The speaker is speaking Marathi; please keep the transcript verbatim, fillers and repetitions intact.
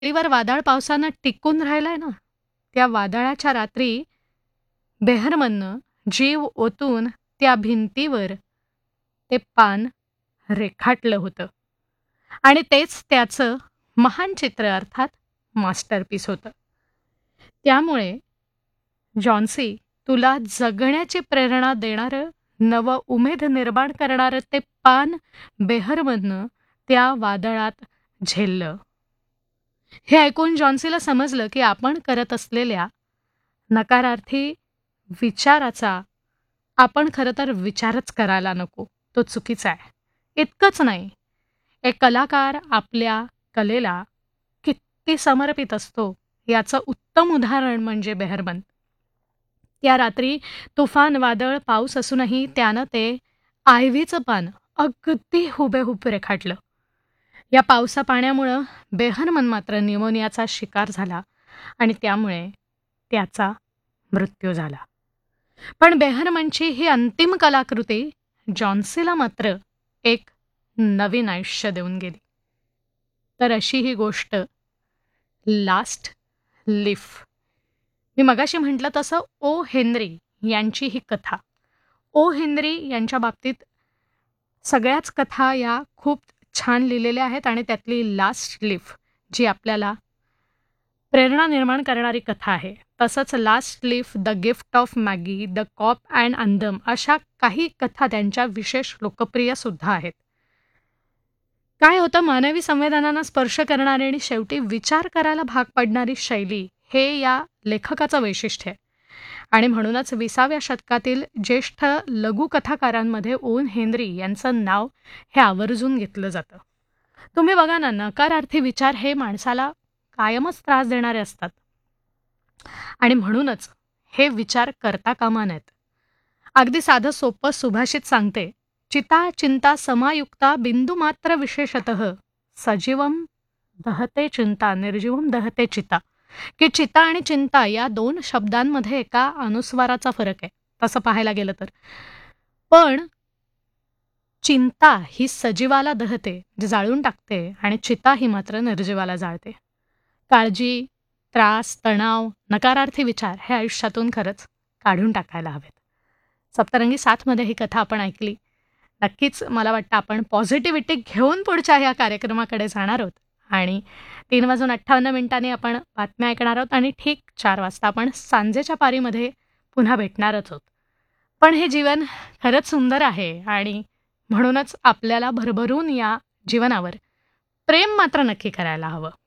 रात्रीवर वादळ पावसानं टिकून राहिलंय ना, त्या वादळाच्या रात्री बेहरमननं जीव ओतून त्या भिंतीवर ते पान रेखाटलं होतं आणि तेच त्याचं महान चित्र अर्थात मास्टरपीस होतं. त्यामुळे जॉन्सी, तुला जगण्याची प्रेरणा देणारं, नवं उमेद निर्माण करणारं ते पान बेहरमननं त्या वादळात झेललं. हे ऐकून जॉन्सीला समजलं की आपण करत असलेल्या नकारार्थी विचाराचा आपण खरं तर विचारच करायला नको, तो चुकीचा आहे. इतकंच नाही, एक कलाकार आपल्या कलेला किती समर्पित असतो याचं उत्तम उदाहरण म्हणजे बेहरमन. त्या रात्री तुफान, वादळ, पाऊस असूनही त्यानं ते आयव्हीचं पान अगदी हुबेहूब रेखाटलं. या पावसा पाण्यामुळं बेहरमन मात्र न्यूमोनियाचा शिकार झाला आणि त्यामुळे त्याचा मृत्यू झाला. पण बेहरमनची ही अंतिम कलाकृती जॉन्सीला मात्र एक नवीन आयुष्य देऊन गेली. तर अशी ही गोष्ट लास्ट लीफ. मी मगाशी म्हटलं तसं ओ हेनरी यांची ही कथा. ओ हेनरी यांच्या बाबतीत सगळ्याच कथा या खूप छान लिहिलेल्या आहेत आणि त्यातली लास्ट लीफ जी आपल्याला प्रेरणा निर्माण करणारी कथा आहे. तसंच last leaf, the gift of Maggi, the COP and अंदम अशा काही कथा त्यांच्या विशेष लोकप्रिय सुद्धा आहेत. काय होतं, मानवी संवेदनांना स्पर्श करणारी आणि शेवटी विचार करायला भाग पडणारी शैली हे या लेखकाचं वैशिष्ट्य आहे. आणि म्हणूनच विसाव्या शतकातील ज्येष्ठ लघुकथाकारांमध्ये ओन हेनरी यांचं नाव हे आवर्जून घेतलं जातं. तुम्ही बघा ना, नकारार्थी विचार हे माणसाला कायमच त्रास देणारे असतात आणि म्हणूनच हे विचार करता कामा नयेत. अगदी साधं सोपं सुभाषित सांगते, चिता चिंता समायुक्ता बिंदुमात्र विशेषतः सजीवम दहते चिंता निर्जीवम दहते चिता. की चिता आणि चिंता या दोन शब्दांमध्ये एका अनुस्वाराचा फरक आहे तसं पाहायला गेलं तर. पण चिंता ही सजीवाला दहते, जे जाळून टाकते, आणि चिता ही मात्र निर्जीवाला जाळते. काळजी, त्रास, तणाव, नकारार्थी विचार हे आयुष्यातून खरंच काढून टाकायला हवेत. सप्तरंगी सातमध्ये ही कथा आपण ऐकली. नक्कीच मला वाटतं आपण पॉझिटिव्हिटी घेऊन पुढच्या ह्या कार्यक्रमाकडे जाणार आहोत आणि तीन वाजून अठ्ठावन्न मिनिटांनी आपण बातम्या ऐकणार आहोत आणि ठीक चार वाजता आपण सांजेच्या पारीमध्ये पुन्हा भेटणारच आहोत. पण हे जीवन खरंच सुंदर आहे आणि म्हणूनच आपल्याला भरभरून या जीवनावर प्रेम मात्र नक्की करायला हवं.